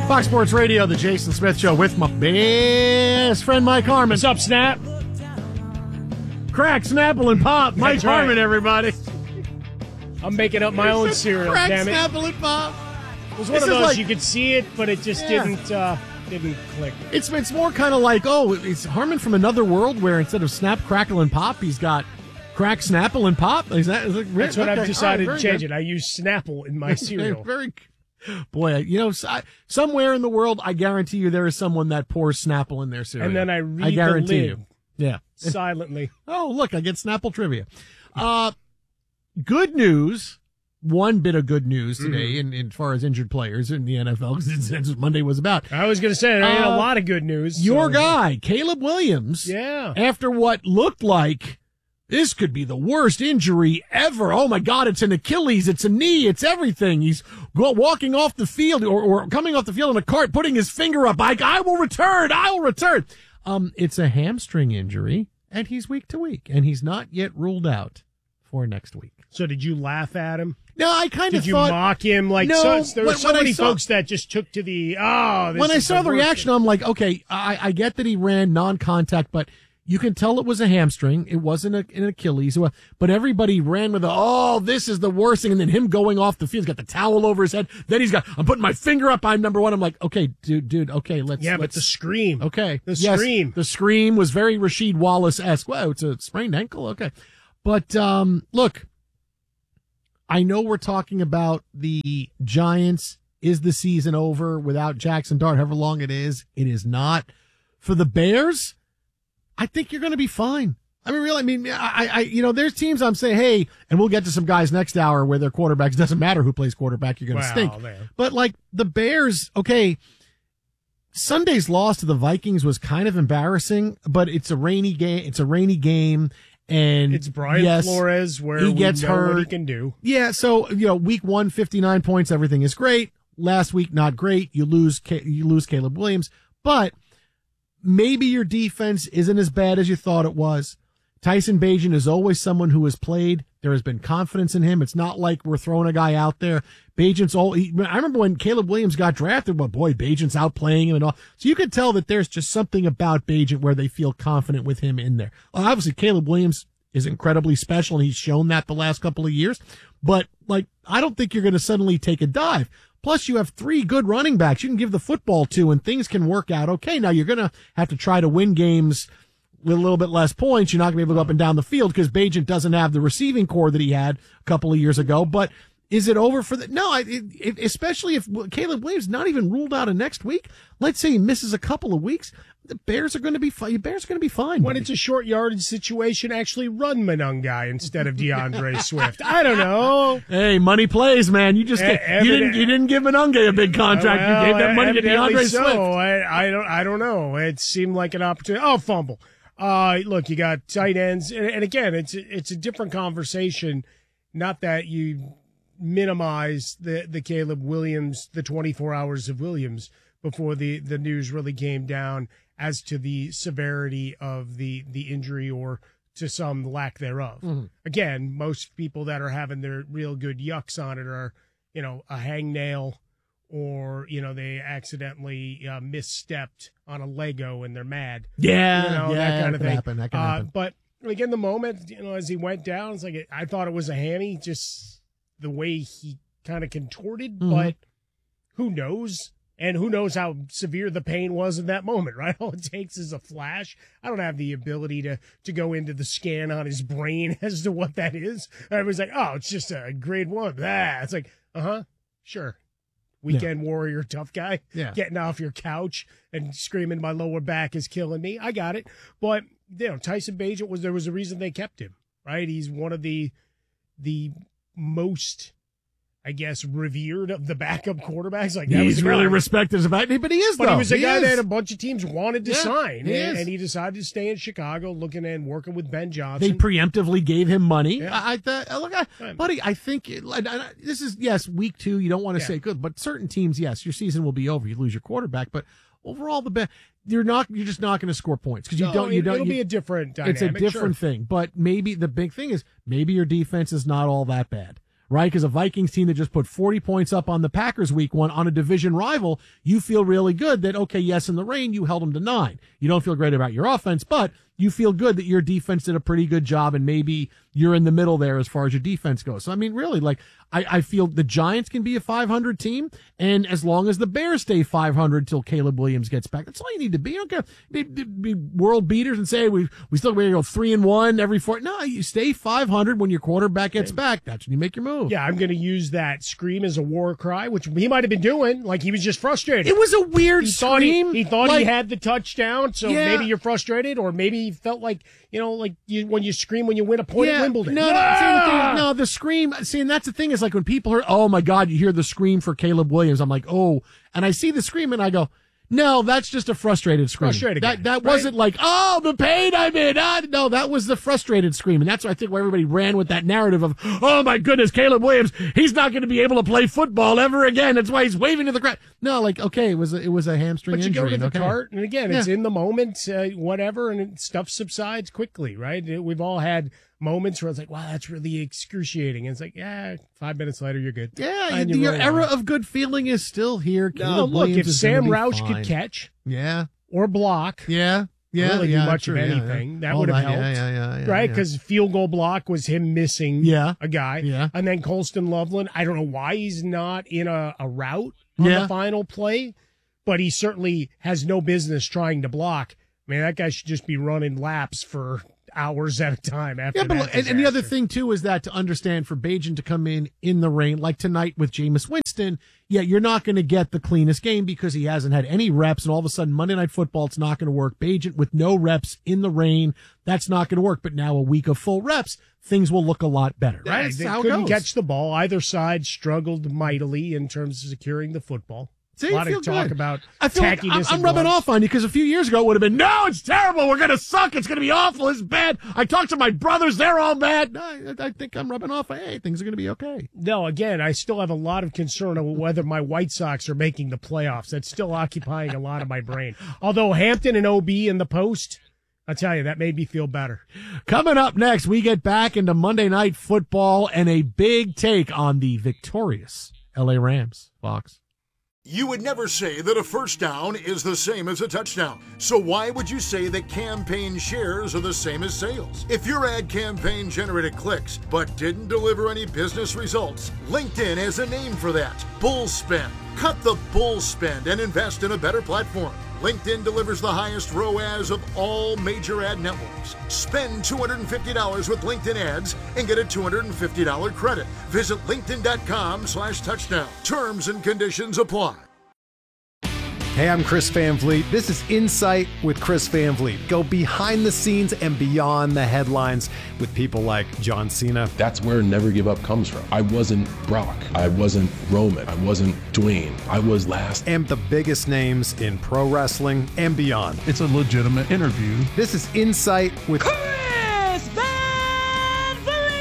Fox Sports Radio, the Jason Smith Show with my best friend Mike Harmon. What's up, Snap? Crack, Snapple, and Pop. Mike Harmon, everybody. I'm making up my own cereal, Crack, damn it. Snapple, and Pop. It was one of those, you could see it, but it just didn't click. It's more kind of like, it's Harmon from another world where instead of Snap, Crackle, and Pop, he's got Crack, Snapple, and Pop. That's what I've decided to change it. I use Snapple in my cereal. Boy, somewhere in the world, I guarantee you there is someone that pours Snapple in their cereal. And then I read the lid. Yeah. Silently. Oh, look, I get Snapple trivia. Good news. One bit of good news today in as far as injured players in the NFL, because that's what Monday was about. I was going to say, there ain't a lot of good news. Your guy, Caleb Williams, after what looked like this could be the worst injury ever. Oh, my God, it's an Achilles, it's a knee, it's everything. He's walking off the field or coming off the field in a cart, putting his finger up. I will return. It's a hamstring injury, and he's week to week, and he's not yet ruled out for next week. So did you laugh at him? No, I kind of thought... Did you mock him? There were so many folks that just took to the, when I saw the reaction, I'm like, okay, I get that he ran non-contact, but you can tell it was a hamstring. It wasn't an Achilles. But everybody ran with this is the worst thing. And then him going off the field, he's got the towel over his head. Then I'm putting my finger up. I'm number one. I'm like, okay, dude, okay, let's. Yeah, but the scream. Okay. Scream. The scream was very Rasheed Wallace-esque. Wow, it's a sprained ankle. Okay. But, look, I know we're talking about the Giants. Is the season over without Jackson Dart, however long it is? It is not. For the Bears, I think you're going to be fine. There's teams I'm saying, hey, and we'll get to some guys next hour where their quarterbacks, doesn't matter who plays quarterback, you're going to stink. Man. But like the Bears, okay, Sunday's loss to the Vikings was kind of embarrassing, but it's a rainy game. And it's Brian Flores where he gets hurt. What he can do. Yeah. So, week 1, 59 points. Everything is great. Last week, not great. You lose Caleb Williams, but maybe your defense isn't as bad as you thought it was. Tyson Bagent is always someone who has played. There has been confidence in him. It's not like we're throwing a guy out there. Bagent's I remember when Caleb Williams got drafted, Bagent's outplaying him and all. So you could tell that there's just something about Bagent where they feel confident with him in there. Obviously, Caleb Williams is incredibly special, and he's shown that the last couple of years. But, I don't think you're going to suddenly take a dive. Plus, you have 3 good running backs you can give the football to, and things can work out okay. Now, you're going to have to try to win games with a little bit less points. You're not going to be able to go up and down the field because Bagent doesn't have the receiving core that he had a couple of years ago. But is it over for no, especially if Caleb Williams not even ruled out of next week. Let's say he misses a couple of weeks. The Bears are going to be fine. When buddy. It's a short yardage situation, actually run Monangai instead of DeAndre Swift. I don't know. Hey, money plays, man. You just you didn't give Monangai a big contract. You gave that money to DeAndre Swift. I don't know. It seemed like an opportunity. Oh, fumble. Look, you got tight ends, and again, it's a different conversation. Not that you minimize the Caleb Williams, the 24 hours of Williams before the news really came down as to the severity of the injury or to some lack thereof. Mm-hmm. Again, most people that are having their real good yucks on it are, a hangnail or, they accidentally misstepped on a Lego and they're mad. Yeah. That kind of thing. That can happen. But in the moment, as he went down, it's like I thought it was a hammy, just the way he kind of contorted, but who knows? And who knows how severe the pain was in that moment, right? All it takes is a flash. I don't have the ability to go into the scan on his brain as to what that is. Everybody's like, oh, it's just a grade 1. It's like, sure. Weekend warrior, tough guy, getting off your couch and screaming, my lower back is killing me. I got it. But, Tyson Bagent there was a reason they kept him, right? He's one of the most, I guess, revered of the backup quarterbacks. He's really respected as a back, but he is, But he was a guy that a bunch of teams wanted to sign, and he decided to stay in Chicago, looking and working with Ben Johnson. They preemptively gave him money. Yeah. Buddy, I think this is, week 2, you don't want to say good, but certain teams, your season will be over. You lose your quarterback, but overall, you're just not going to score points because it'll be a different dynamic. It's a different thing, but maybe the big thing is maybe your defense is not all that bad. right? Because a Vikings team that just put 40 points up on the Packers week 1 on a division rival, you feel really good that, okay, yes, in the rain, you held them to 9. You don't feel great about your offense, but you feel good that your defense did a pretty good job, and maybe you're in the middle there as far as your defense goes. So, I mean, really, like, I feel the Giants can be a 500 team, and as long as the Bears stay 500 till Caleb Williams gets back, that's all you need to be. You don't care. You need to be world beaters and say we still going to go 3-1 every 4. No, you stay 500 when your quarterback gets back. That's when you make your move. Yeah, I'm going to use that scream as a war cry, which he might have been doing. Like, he was just frustrated. It was a weird scream. He thought like, he had the touchdown, so maybe you're frustrated, or maybe he felt like, when you scream when you win a point at Wimbledon. No, the scream. See, and that's the thing is, like, when people hear, oh my God, you hear the scream for Caleb Williams, I'm like, oh, and I see the scream and I go, no, that's just a frustrated scream. That wasn't like, oh, the pain I'm in. No, that was the frustrated scream. And that's why I think why everybody ran with that narrative of, oh my goodness, Caleb Williams, he's not going to be able to play football ever again. That's why he's waving to the crowd. No, like, okay, it was a hamstring injury. But you go to the cart, and again, it's in the moment, whatever, and stuff subsides quickly, right? We've all had moments where it's like, wow, that's really excruciating. And it's like, 5 minutes later, you're good. Yeah, your era of good feeling is still here. Look, if Sam Roush could catch, or block, really do much of anything, that would have helped, right? Because field goal block was him missing a guy, and then Colston Loveland. I don't know why he's not in a route on the final play, but he certainly has no business trying to block. I mean, that guy should just be running laps for hours at a time after that. And the other thing, too, is that to understand for Bagent to come in the rain, like tonight with Jameis Winston, you're not going to get the cleanest game because he hasn't had any reps, and all of a sudden Monday Night Football, it's not going to work. Bagent with no reps in the rain, that's not going to work. But now a week of full reps, things will look a lot better, right? They couldn't catch the ball. Either side struggled mightily in terms of securing the football. See, a lot of talk about tackiness. Like I'm rubbing off on you because a few years ago it would have been, no, it's terrible. We're going to suck. It's going to be awful. It's bad. I talked to my brothers. They're all bad. No, I think I'm rubbing off. Hey, things are going to be okay. No, again, I still have a lot of concern over whether my White Sox are making the playoffs. That's still occupying a lot of my brain. Although Hampton and OB in the post, I'll tell you, that made me feel better. Coming up next, we get back into Monday Night Football and a big take on the victorious L.A. Rams. Fox. You would never say that a first down is the same as a touchdown. So why would you say that campaign shares are the same as sales? If your ad campaign generated clicks but didn't deliver any business results, LinkedIn has a name for that. Bull spend. Cut the bull spend and invest in a better platform. LinkedIn delivers the highest ROAS of all major ad networks. Spend $250 with LinkedIn ads and get a $250 credit. Visit linkedin.com/touchdown. Terms and conditions apply. Hey, I'm Chris Van Vliet. This is Insight with Chris Van Vliet. Go behind the scenes and beyond the headlines with people like John Cena. That's where Never Give Up comes from. I wasn't Brock. I wasn't Roman. I wasn't Dwayne. I was last. And the biggest names in pro wrestling and beyond. It's a legitimate interview. This is Insight with Chris Van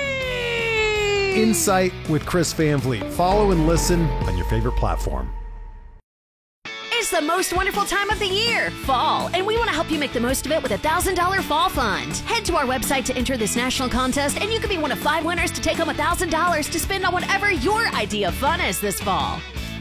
Vliet. Insight with Chris Van Vliet. Follow and listen on your favorite platform. It's the most wonderful time of the year, fall, and we want to help you make the most of it with a $1,000 fall fund. Head to our website to enter this national contest, and you could be one of 5 winners to take home $1,000 to spend on whatever your idea of fun is this fall.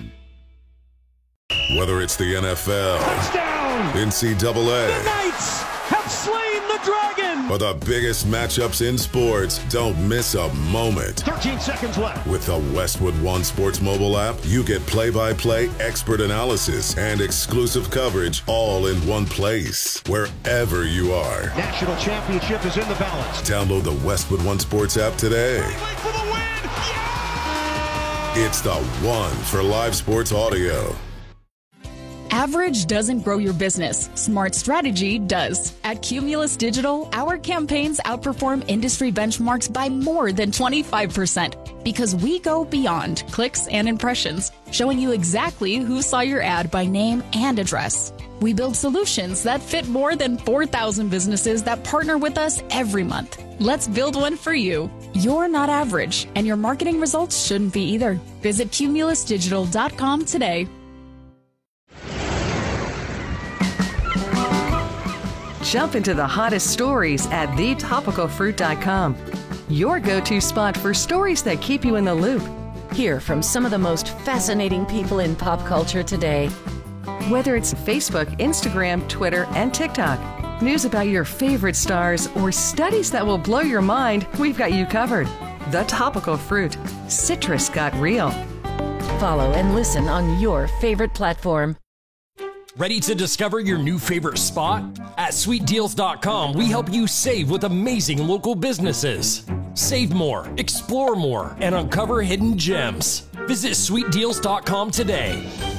Whether it's the NFL, touchdown, NCAA, the Knights have slain the dragon, or the biggest matchups in sports, don't miss a moment. 13 seconds left. With the Westwood One Sports mobile app, you get play-by-play expert analysis and exclusive coverage all in one place, wherever you are. National championship is in the balance. Download the Westwood One Sports app today. For the win. Yeah! It's the one for live sports audio. Average doesn't grow your business. Smart strategy does. At Cumulus Digital, our campaigns outperform industry benchmarks by more than 25% because we go beyond clicks and impressions, showing you exactly who saw your ad by name and address. We build solutions that fit more than 4,000 businesses that partner with us every month. Let's build one for you. You're not average, and your marketing results shouldn't be either. Visit cumulusdigital.com today. Jump into the hottest stories at thetopicalfruit.com. your go-to spot for stories that keep you in the loop. Hear from some of the most fascinating people in pop culture today. Whether it's Facebook, Instagram, Twitter, and TikTok, news about your favorite stars, or studies that will blow your mind, we've got you covered. The Topical Fruit. Citrus got real. Follow and listen on your favorite platform. Ready to discover your new favorite spot? At sweetdeals.com, we help you save with amazing local businesses. Save more, explore more, and uncover hidden gems. Visit sweetdeals.com today.